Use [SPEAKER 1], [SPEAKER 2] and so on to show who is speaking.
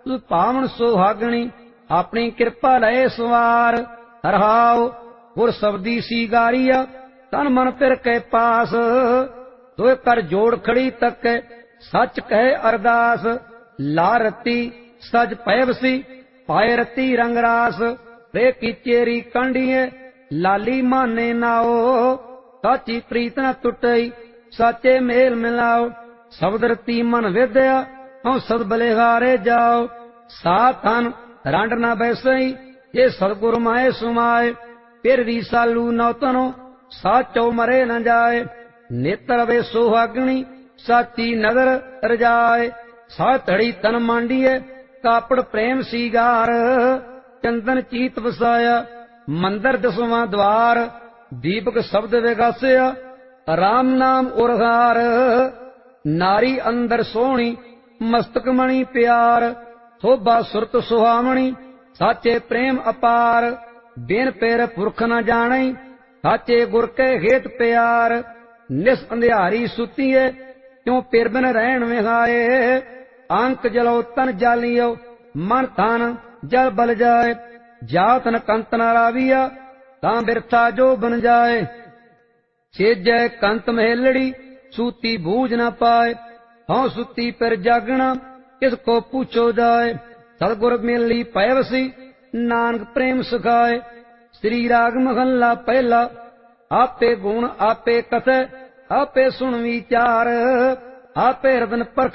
[SPEAKER 1] ਤੂੰ ਪਾਵਨ ਸੁਹਾਗਣੀ ਆਪਣੀ ਕਿਰਪਾ ਲੈ ਸਵਾਰ। ਰਹਾਉ ਗੁਰ ਸਬਦੀ ਸੀਗਾਰੀਆ ਤਨ ਮਨ ਫਿਰ ਕੇ ਪਾਸ। ਦੋਏ ਕਰ ਜੋੜ ਖੜੀ ਤੱਕੈ ਸੱਚ ਕਹੇ ਅਰਦਾਸ। ਲਾ ਰਤੀ ਸਜ ਪੈਵਸੀ ਪਾਏ ਰਤੀ ਰੰਗ ਰਾਸ। ਰੇ ਕੀ ਚੇਰੀ ਕਾਂਡੀਏ ਲਾਲੀ ਮਾਨੇ ਨਾਓ। ਸਾਚੀ ਪ੍ਰੀਤ ਨ ਟੁੱਟਈ ਸਾਚੇ ਮੇਲ ਮਿਲਾਓ। ਸ਼ਬਦ ਰਤੀ ਮਨ ਵਿਦਿਆ ਹਉ ਸਦ ਬਲਿਹਾਰੇ ਜਾਓ। ਸਾਥ ਹਨ ਰੰਡ ਨ ਬੈਸਈ ਜੇ ਸਤਿਗੁਰ ਮਾਏ ਸੁਮਾਏ। ਫਿਰ ਵੀ ਸਾਲੂ ਨੌਤਨੋ ਸਾਚੋ ਮਰੇ ਨ ਜਾਏ। ਨੇਤਰ ਵੇ ਸੁਹਾਗਣੀ ਸਾਚੀ ਨਦਰ ਰਜਾਏ। ਸਾ ਧੜੀ ਤਨ ਮਾਂਡੀਏ ਕਾਪੜ ਪ੍ਰੇਮ ਸੀਗਾਰ। ਚੰਦਨ ਚੀਤ ਵਸਾਇਆ ਮੰਦਰ ਦਸਵਾਂ ਦਵਾਰ। ਦੀਪਕ ਸ਼ਬਦ ਵਿਗਾਸਿਆ ਰਾਮ ਨਾਮ ਉਰਹਾਰ। ਨਾਰੀ ਅੰਦਰ ਸੋਹਣੀ ਮਸਤਕ ਮਣੀ ਪਿਆਰ। ਸੋਭਾ ਸੁਰਤ ਸੁਹਾਵਣੀ ਸਾਚੇ ਪ੍ਰੇਮ ਅਪਾਰ। ਬਿਨ ਪੇਰ ਪੁਰਖ ਨ ਜਾਣਈ ਸਾਚੇ ਗੁਰ ਕੇ ਹੇਤ ਪਿਆਰ। ਨਿਸ ਅੰਧਿਆਰੀ ਸੁਤੀਏ ਕਿਉ ਪਿਰ ਬਿਨ ਰਹਿਣ ਵਿਹਾਏ। ਅੰਕ ਜਲੋ ਤਨ ਜਾਲੀਓ ਮਨ ਤਨ ਜਲ ਬਲ ਜਾਏ। ਜਾਤ ਨ ਕੰਤ ਨ ਰਾਵੀਆ ਤਾਂ ਬਿਰਥਾ ਜੋ ਬਨ ਜਾਏ। ਛੇਜੈ ਕੰਤ ਮਹੇਲੜੀ ਸੂਤੀ ਬੂਝ ਨ ਪਾਏ। ਹਉ ਸੁਤੀ ਪਿਰ ਜਾਗਣਾ ਕਿਸ ਕੋ ਪੁੱਛੋ ਜਾਏ। ਸਤਿਗੁਰ ਮਿਲੀ ਪੈਵਸੀ ਨਾਨਕ ਪ੍ਰੇਮ ਸਿਖਾਏ। ਸ੍ਰੀ ਰਾਗ ਮਹੱਲਾ ਪਹਿਲਾ। ਆਪੇ ਗੁਣ ਆਪੇ ਕਥੈ ਆਪੇ ਸੁਣ ਵਿਚਾਰ। ਆਪੇ ਰਤਨ ਪਰਖ